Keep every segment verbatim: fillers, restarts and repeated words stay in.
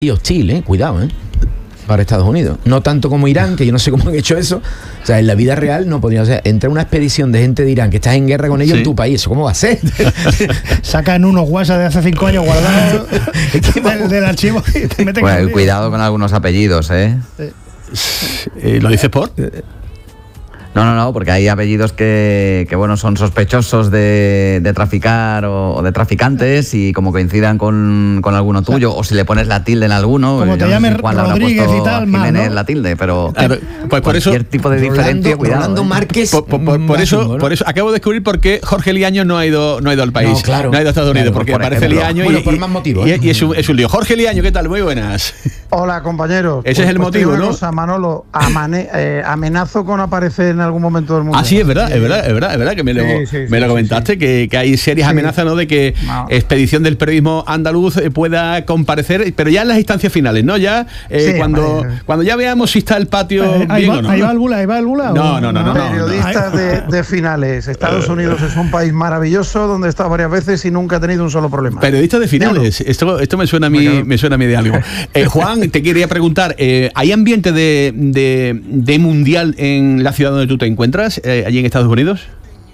hostil, eh, cuidado, eh, para Estados Unidos. No tanto como Irán, que yo no sé cómo han hecho eso. O sea, en la vida real no podría, o sea, entrar una expedición de gente de Irán que estás en guerra con ellos, sí, en tu país, ¿eso cómo va a ser? Sacan unos WhatsApp de hace cinco años guardados del, del archivo y te meten. Bueno, con cuidado con algunos apellidos, ¿eh? eh ¿Lo dices por? No, no, no, porque hay apellidos que, que bueno, son sospechosos de, de traficar o, o de traficantes, y como coincidan con, con alguno tuyo, o, sea, o si le pones la tilde en alguno, como te no llames sé si Juan Rodríguez y tal, Jiménez, mal, ¿no? La tilde, pero claro, pues por cualquier eso, tipo de Rolando, diferencia, cuidado. Rolando ¿eh? Márquez, por, por, por, por eso, ¿no? por eso acabo de descubrir por qué Jorge Liaño no ha ido, no ha ido al país, no, claro, no ha ido a Estados Unidos, claro, porque por aparece ejemplo. Liaño bueno, y, por más motivos, y, ¿eh? y es, un, es un lío. Jorge Liaño, ¿qué tal? Muy buenas. Hola, compañeros. Ese pues, es el pues motivo, una ¿no? Cosa, Manolo, amane, eh, amenazo con aparecer en algún momento del mundo. Ah, sí, es verdad, es verdad, es verdad, es verdad que me lo, sí, sí, me sí, lo comentaste, sí, sí. Que, que hay serias Sí. amenazas, ¿no? De que No. Expedición del Periodismo Andaluz eh, pueda comparecer, pero ya en las instancias finales, ¿no? Ya eh, Sí, cuando, hombre. cuando ya veamos si está el patio Eh, ¿Hay, bien va, o no. ¿Hay ¿no? válvula? ¿Hay válvula? No, o- no, no, no, no. Periodistas de, de finales. Estados Unidos es un país maravilloso donde he estado varias veces y nunca ha tenido un solo problema. Periodistas de finales, esto, esto me suena a mí, me suena a mí de algo. Eh, Juan, te quería preguntar, eh, ¿hay ambiente de, de, de mundial en la ciudad donde tú te encuentras, eh, allí en Estados Unidos?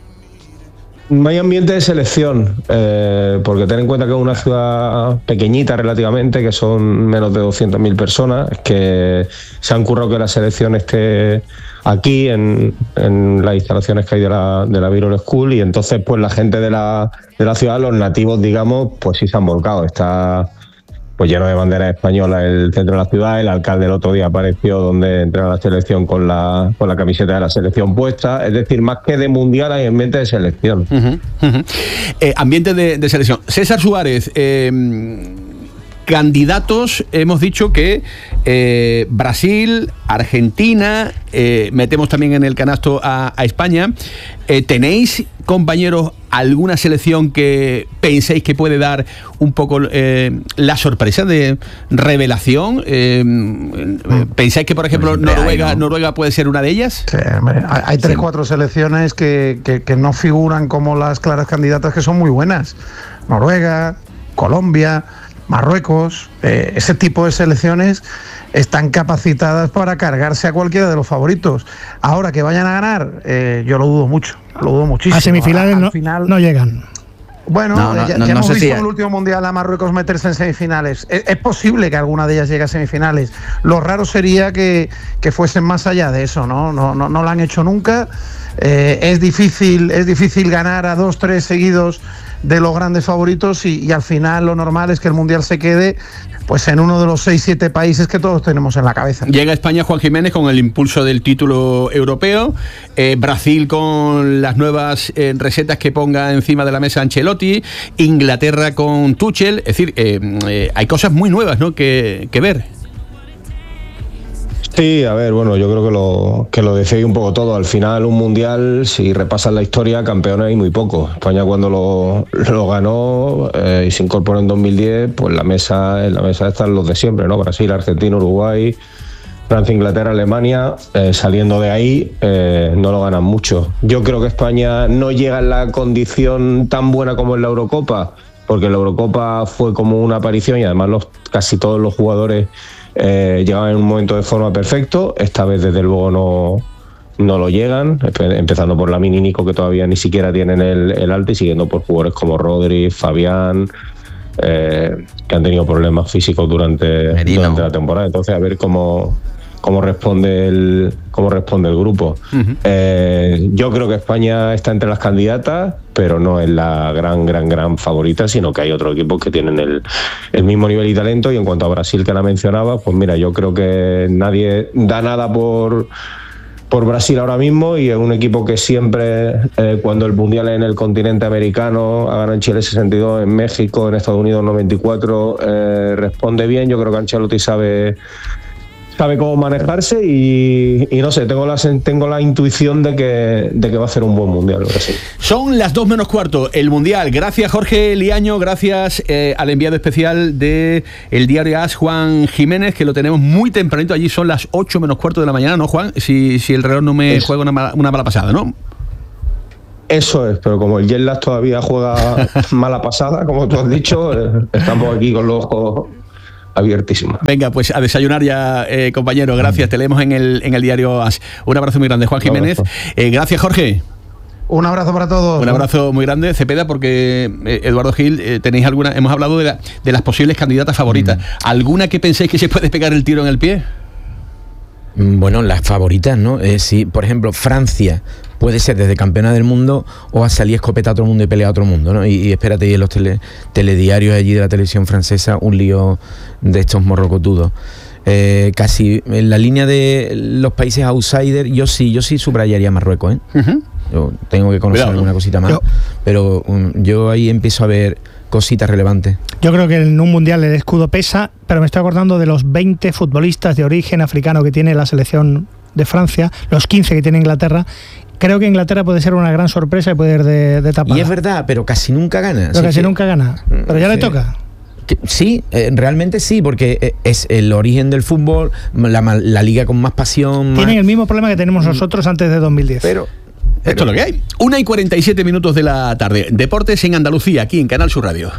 No hay ambiente de selección, eh, porque ten en cuenta que es una ciudad pequeñita relativamente, que son menos de doscientas mil personas, que se han currado que la selección esté aquí en, en las instalaciones que hay de la, de la Viral School, y entonces pues la gente de la, de la ciudad, los nativos, digamos, pues sí se han volcado. Está pues lleno de banderas españolas el centro de la ciudad. El alcalde el otro día apareció donde entrena la selección con la, con la camiseta de la selección puesta. Es decir, más que de mundial hay ambiente de selección. Uh-huh, uh-huh. Eh, ambiente de, de selección. César Suárez, eh, candidatos, hemos dicho que eh, Brasil, Argentina, eh, metemos también en el canasto a, a España. Eh, ¿Tenéis, compañeros, alguna selección que penséis que puede dar un poco eh, la sorpresa de revelación? Eh, ¿Pensáis que, por ejemplo, Siempre Noruega, hay, ¿no? Noruega puede ser una de ellas? Sí, hombre, hay, hay tres, Sí. cuatro selecciones que, que, que no figuran como las claras candidatas, que son muy buenas. Noruega, Colombia, Marruecos, eh, ese tipo de selecciones están capacitadas para cargarse a cualquiera de los favoritos. Ahora, que vayan a ganar, eh, yo lo dudo mucho, lo dudo muchísimo. A semifinales Al no, final, no llegan. Bueno, No, no, ya, no, ya no hemos sé visto si- en el último mundial a Marruecos meterse en semifinales. Es, es posible que alguna de ellas llegue a semifinales. Lo raro sería que, que fuesen más allá de eso, ¿no? No, no, no lo han hecho nunca. Eh, es difícil, es difícil ganar a dos, tres seguidos de los grandes favoritos, y, y al final lo normal es que el mundial se quede pues en uno de los seis, siete países que todos tenemos en la cabeza. Llega a España Juan Jiménez con el impulso del título europeo, eh, Brasil con las nuevas eh, recetas que ponga encima de la mesa Ancelotti, Inglaterra con Tuchel, es decir, eh, eh, hay cosas muy nuevas, ¿no?, que, que ver. Sí, a ver, bueno, yo creo que lo que lo decía un poco todo. Al final, un mundial, si repasas la historia, campeones hay muy pocos. España, cuando lo, lo ganó eh, y se incorporó en dos mil diez, pues la mesa, en la mesa están los de siempre, ¿no? Brasil, Argentina, Uruguay, Francia, Inglaterra, Alemania. Eh, saliendo de ahí, eh, no lo ganan mucho. Yo creo que España no llega en la condición tan buena como en la Eurocopa, porque la Eurocopa fue como una aparición, y además los, casi todos los jugadores Eh, llegaban en un momento de forma perfecto. Esta vez desde luego no, no lo llegan, empezando por Lamine y Nico, que todavía ni siquiera tienen el, el alta, y siguiendo por jugadores como Rodri, Fabián, eh, que han tenido problemas físicos durante, durante la temporada. Entonces, a ver cómo, cómo responde el cómo responde el grupo. Uh-huh. Eh, yo creo que España está entre las candidatas, pero no es la gran, gran, gran favorita, sino que hay otros equipos que tienen el, el mismo nivel y talento. Y en cuanto a Brasil, que la mencionaba, pues mira, yo creo que nadie da nada por, por Brasil ahora mismo, y es un equipo que siempre, eh, cuando el Mundial es en el continente americano, ha ganado en Chile sesenta y dos, en México, en Estados Unidos noventa y cuatro, eh, responde bien. Yo creo que Ancelotti sabe... sabe cómo manejarse, y, y no sé, tengo la, tengo la intuición de que, de que va a ser un buen mundial. Brasil. Son las dos menos cuarto, el mundial. Gracias, Jorge Liaño, gracias eh, al enviado especial de el diario AS, Juan Jiménez, que lo tenemos muy tempranito. Allí son las ocho menos cuarto de la mañana, ¿no, Juan? Si, si el reloj no me Eso. juega una mala, una mala pasada, ¿no? Eso es, pero como el jet lag todavía juega mala pasada, como tú has dicho, eh, estamos aquí con los ojos abiertísima. Venga, pues a desayunar ya, eh, compañero. Gracias, te leemos en el, en el diario As. Un abrazo muy grande, Juan Jiménez. Eh, gracias, Jorge. Un abrazo para todos. Un abrazo muy grande, Cepeda, porque eh, Eduardo Gil, eh, tenéis alguna, hemos hablado de, la, de las posibles candidatas favoritas. Mm. ¿Alguna que penséis que se puede pegar el tiro en el pie? Bueno, las favoritas, ¿no? Eh, sí, por ejemplo, Francia puede ser desde campeona del mundo o a salir escopeta a otro mundo y pelea a otro mundo, ¿no? Y, y espérate, y en los tele, telediarios allí de la televisión francesa, un lío de estos morrocotudos. Eh, casi en la línea de los países outsider, yo sí, yo sí subrayaría Marruecos, ¿eh? Uh-huh. Yo tengo que conocer Cuidado, alguna cosita más, yo, pero um, yo ahí empiezo a ver cositas relevantes. Yo creo que en un mundial el escudo pesa, pero me estoy acordando de los veinte futbolistas de origen africano que tiene la selección de Francia, los quince que tiene Inglaterra. Creo que Inglaterra puede ser una gran sorpresa y puede ir de, de tapada. Y es verdad, pero casi nunca gana. Pero casi que, nunca gana, pero ya sí. le toca. Sí, eh, realmente sí, porque es el origen del fútbol, la, la liga con más pasión. Tienen más... el mismo problema que tenemos nosotros antes de dos mil diez. Pero, pero esto es lo que hay. Una y cuarenta y siete minutos de la tarde. Deportes en Andalucía, aquí en Canal Sur Radio.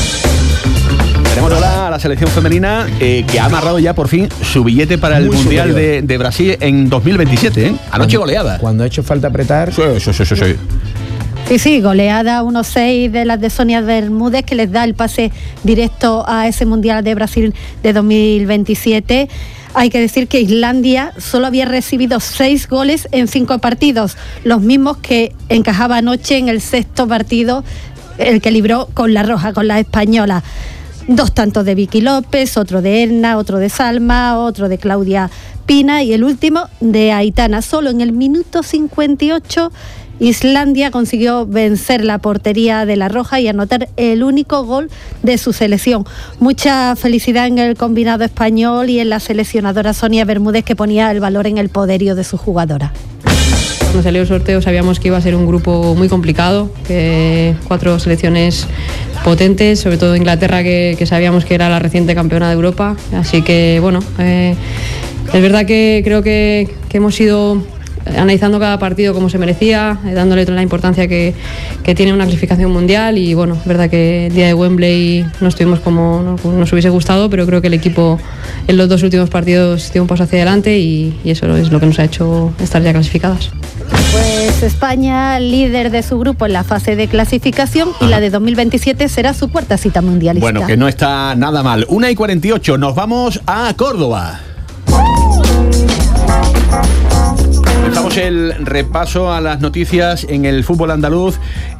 Tenemos ahora a la selección femenina eh, que ha amarrado ya por fin su billete para el Muy Mundial de, de Brasil en dos mil veintisiete. ¿eh? Anoche cuando, goleada. Cuando ha hecho falta apretar. Sí, sí, sí, sí, sí. Sí, sí, goleada uno seis de las de Sonia Bermúdez, que les da el pase directo a ese Mundial de Brasil de dos mil veintisiete. Hay que decir que Islandia solo había recibido seis goles en cinco partidos, los mismos que encajaba anoche en el sexto partido, el que libró con la roja, con la española. Dos tantos de Vicky López, otro de Erna, otro de Salma, otro de Claudia Pina y el último de Aitana. Solo en el minuto cincuenta y ocho Islandia consiguió vencer la portería de la roja y anotar el único gol de su selección. Mucha felicidad en el combinado español y en la seleccionadora Sonia Bermúdez, que ponía el valor en el poderío de su jugadora. Cuando salió el sorteo sabíamos que iba a ser un grupo muy complicado, que cuatro selecciones potentes, sobre todo Inglaterra, que, que sabíamos que era la reciente campeona de Europa. Así que bueno, eh, es verdad que creo que, que hemos ido analizando cada partido como se merecía, eh, dándole toda la importancia que, que tiene una clasificación mundial. Y bueno, es verdad que el día de Wembley no estuvimos como nos hubiese gustado, pero creo que el equipo en los dos últimos partidos dio un paso hacia adelante y, y eso es lo que nos ha hecho estar ya clasificadas. Pues España, líder de su grupo en la fase de clasificación, y la de dos mil veintisiete será su cuarta cita mundialista. Bueno, que no está nada mal. una y cuarenta y ocho, nos vamos a Córdoba. Empezamos el repaso a las noticias en el fútbol andaluz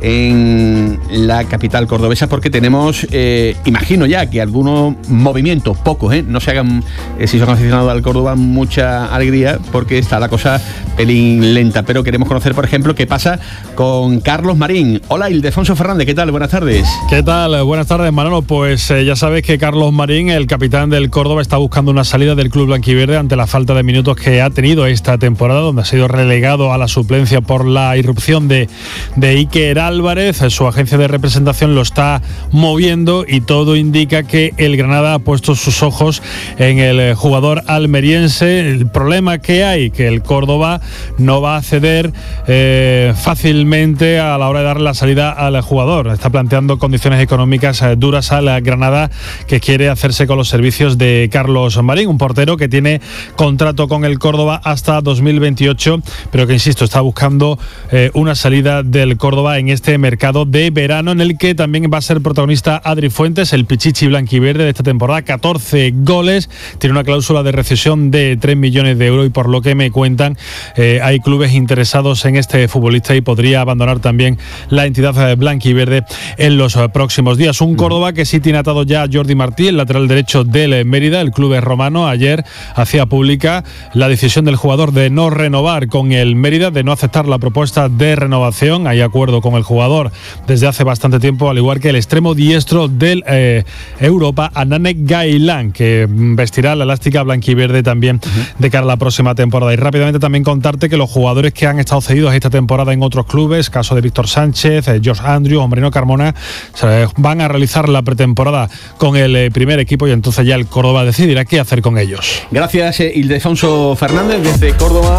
en la capital cordobesa, porque tenemos, eh, imagino ya que algunos movimientos, pocos, ¿eh? no se hagan, eh, si son aficionados al Córdoba, mucha alegría, porque está la cosa pelín lenta, pero queremos conocer, por ejemplo, qué pasa con Carlos Marín. Hola, Ildefonso Fernández, ¿qué tal? Buenas tardes. ¿Qué tal? Buenas tardes, Manolo. Pues eh, ya sabes que Carlos Marín, el capitán del Córdoba, está buscando una salida del club blanquiverde ante la falta de minutos que ha tenido esta temporada, donde ha sido relegado a la suplencia por la irrupción de, de Iker Álvarez. Su agencia de representación lo está moviendo y todo indica que el Granada ha puesto sus ojos en el jugador almeriense. El problema que hay, que el Córdoba no va a ceder eh, fácilmente a la hora de darle la salida al jugador. Está planteando condiciones económicas eh, duras a la Granada, que quiere hacerse con los servicios de Carlos Marín, un portero que tiene contrato con el Córdoba hasta dos mil veintiocho, pero que, insisto, está buscando eh, una salida del Córdoba en este mercado de verano, en el que también va a ser protagonista Adri Fuentes, el pichichi blanquiverde de esta temporada. catorce goles, tiene una cláusula de rescisión de tres millones de euros, y por lo que me cuentan eh, hay clubes interesados en este futbolista y podría abandonar también la entidad blanquiverde en los próximos días. Un Córdoba que sí tiene atado ya a Jordi Martí, el lateral derecho del Mérida. El club romano ayer hacía pública la decisión del jugador de no renovar con el Mérida, de no aceptar la propuesta de renovación. Hay acuerdo con el jugador desde hace bastante tiempo, al igual que el extremo diestro del eh, Europa, Anane Gailán, que vestirá la elástica blanquiverde también uh-huh. de cara a la próxima temporada. Y rápidamente también contarte que los jugadores que han estado cedidos esta temporada en otros clubes, caso de Víctor Sánchez, eh, Josh Andrews o Marino Carmona, eh, van a realizar la pretemporada con el eh, primer equipo, y entonces ya el Córdoba decidirá qué hacer con ellos. Gracias, eh, Ildefonso Fernández, desde Córdoba.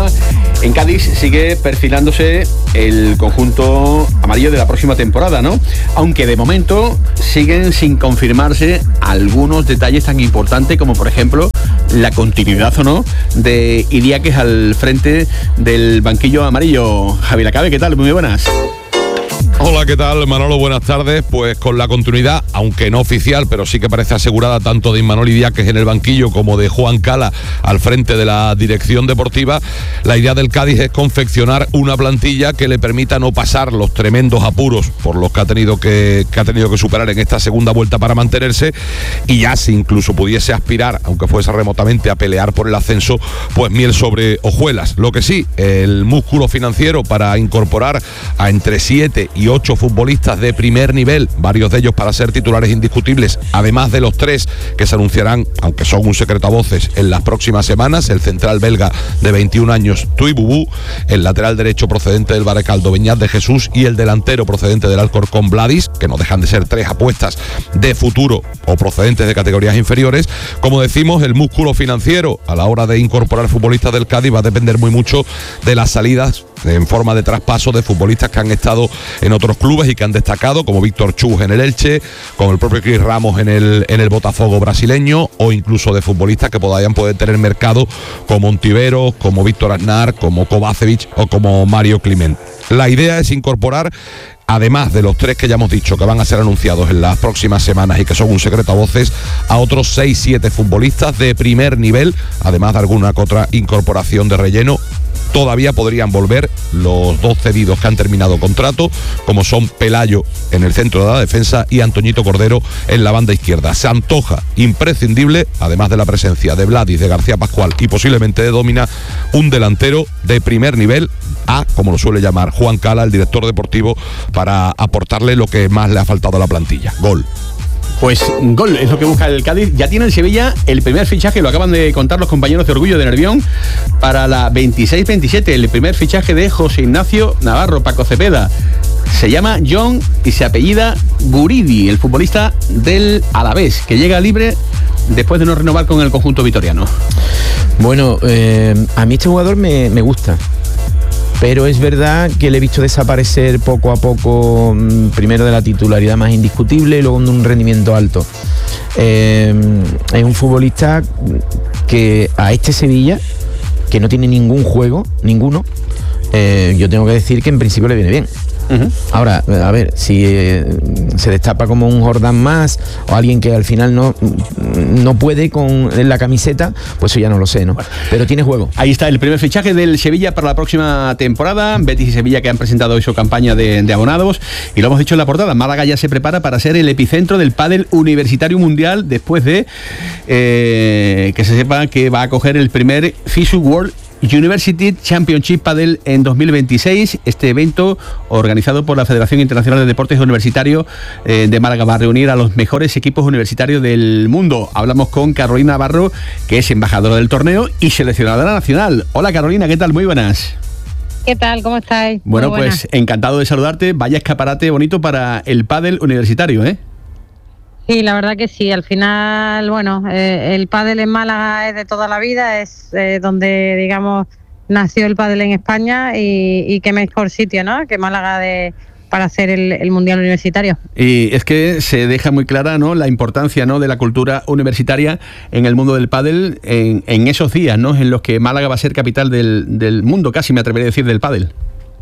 En Cádiz sigue perfilándose el conjunto amarillo de la próxima temporada, ¿no? Aunque de momento siguen sin confirmarse algunos detalles tan importantes como, por ejemplo, la continuidad o no de Idiáquez al frente del banquillo amarillo. Javi Lacabe, ¿qué tal? Muy buenas. Hola, ¿qué tal, Manolo? Buenas tardes. Pues con la continuidad, aunque no oficial, pero sí que parece asegurada, tanto de Imanol Idiáquez en el banquillo como de Juan Cala al frente de la dirección deportiva, la idea del Cádiz es confeccionar una plantilla que le permita no pasar los tremendos apuros por los que ha tenido que, que ha tenido que superar en esta segunda vuelta para mantenerse, y ya si incluso pudiese aspirar, aunque fuese remotamente, a pelear por el ascenso, pues miel sobre hojuelas. Lo que sí, el músculo financiero para incorporar a entre siete y ocho futbolistas de primer nivel, varios de ellos para ser titulares indiscutibles, además de los tres que se anunciarán, aunque son un secreto a voces, en las próximas semanas: el central belga de veintiún años, Tui Bubú, el lateral derecho procedente del Barecaldo, Beñat de Jesús, y el delantero procedente del Alcorcón, Vladis, que no dejan de ser tres apuestas de futuro o procedentes de categorías inferiores. Como decimos, el músculo financiero a la hora de incorporar futbolistas del Cádiz va a depender muy mucho de las salidas en forma de traspaso de futbolistas que han estado en otros clubes y que han destacado, como Víctor Chus en el Elche, como el propio Cris Ramos en el, en el Botafogo brasileño, o incluso de futbolistas que podrían poder tener mercado, como Ontiveros, como Víctor Aznar, como Kovacevic o como Mario Climent. La idea es incorporar, además de los tres que ya hemos dicho que van a ser anunciados en las próximas semanas y que son un secreto a voces, a otros seis siete futbolistas de primer nivel, además de alguna que otra incorporación de relleno. Todavía podrían volver los dos cedidos que han terminado contrato, como son Pelayo en el centro de la defensa y Antoñito Cordero en la banda izquierda. Se antoja imprescindible, además de la presencia de Vladis, de García Pascual y posiblemente de Domina, un delantero de primer nivel, a, como lo suele llamar Juan Cala, el director deportivo, para aportarle lo que más le ha faltado a la plantilla: gol. Pues gol es lo que busca el Cádiz. Ya tiene el Sevilla el primer fichaje, lo acaban de contar los compañeros de Orgullo de Nervión, para la veintiséis veintisiete, el primer fichaje de José Ignacio Navarro, Paco Cepeda. Se llama John y se apellida Guridi, el futbolista del Alavés, que llega libre después de no renovar con el conjunto vitoriano. Bueno, eh, a mí este jugador me, me gusta. Pero es verdad que le he visto desaparecer poco a poco, primero de la titularidad más indiscutible y luego de un rendimiento alto. Eh, es un futbolista que a este Sevilla, que no tiene ningún juego, ninguno, eh, yo tengo que decir que en principio le viene bien. Uh-huh. Ahora, a ver, si eh, se destapa como un Jordán más o alguien que al final no, no puede con la camiseta, pues eso ya no lo sé, ¿no? Bueno, pero tiene juego. Ahí está el primer fichaje del Sevilla para la próxima temporada. Betis y Sevilla, que han presentado hoy su campaña de, de abonados, y lo hemos dicho en la portada: Málaga ya se prepara para ser el epicentro del pádel universitario mundial, después de eh, que se sepa que va a acoger el primer FISU World University Championship Padel en dos mil veintiséis. Este evento, organizado por la Federación Internacional de Deportes Universitarios eh, de Málaga, va a reunir a los mejores equipos universitarios del mundo. Hablamos con Carolina Navarro, que es embajadora del torneo y seleccionadora nacional. Hola, Carolina, ¿qué tal? Muy buenas. ¿Qué tal? ¿Cómo estáis? Bueno, pues encantado de saludarte. Vaya escaparate bonito para el pádel universitario, ¿eh? Sí, la verdad que sí. Al final, bueno, eh, el pádel en Málaga es de toda la vida, es eh, donde, digamos, nació el pádel en España, y, y qué mejor sitio, ¿no?, que Málaga de, para hacer el, el Mundial Universitario. Y es que se deja muy clara, ¿no?, la importancia, ¿no?, de la cultura universitaria en el mundo del pádel en, en esos días, ¿no?, en los que Málaga va a ser capital del, del mundo, casi me atrevería a decir, del pádel.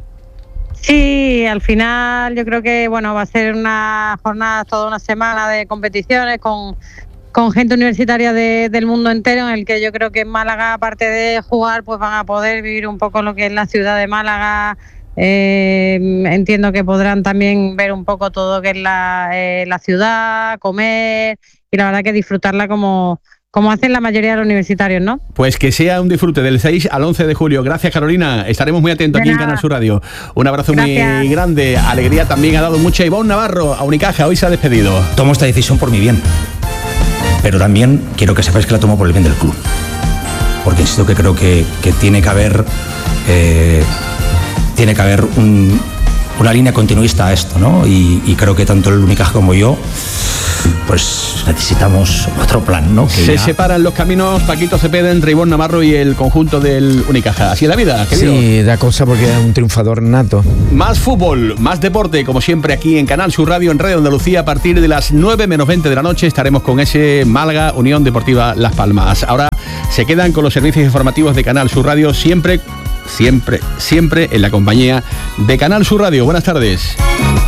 Sí, al final yo creo que bueno va a ser una jornada, toda una semana de competiciones con, con gente universitaria de, del mundo entero, en el que yo creo que en Málaga, aparte de jugar, pues van a poder vivir un poco lo que es la ciudad de Málaga. Eh, entiendo que podrán también ver un poco todo lo que es la, eh, la ciudad, comer, y la verdad que disfrutarla como... como hacen la mayoría de los universitarios, ¿no? Pues que sea un disfrute del seis al once de julio. Gracias, Carolina. Estaremos muy atentos de aquí nada. En Canal Sur Radio. Un abrazo Gracias. Muy grande. Alegría también ha dado mucha. Ivonne Navarro, a Unicaja, hoy se ha despedido. Tomo esta decisión por mi bien, pero también quiero que sepáis que la tomo por el bien del club. Porque insisto que creo que, que tiene que haber, eh, tiene que haber un, una línea continuista a esto, ¿no? Y, y creo que tanto el Unicaja como yo, pues pues necesitamos otro plan, ¿no? Que Se ya... separan los caminos, Paquito Cepeda, entre Ivonne Navarro y el conjunto del Unicaja. Así es la vida, querido. Sí, da cosa porque es un triunfador nato. Más fútbol, más deporte, como siempre aquí en Canal Sur Radio, en Radio Andalucía, a partir de las nueve menos veinte de la noche estaremos con ese Málaga Unión Deportiva Las Palmas. Ahora se quedan con los servicios informativos de Canal Sur Radio, siempre, siempre, siempre en la compañía de Canal Sur Radio. Buenas tardes.